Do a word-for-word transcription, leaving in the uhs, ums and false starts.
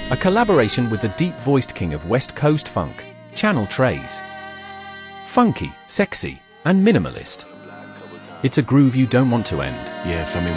a collaboration with the deep-voiced king of West Coast funk, Channel Tres. Funky, sexy, and minimalist. It's a groove you don't want to end. Yeah, feel me?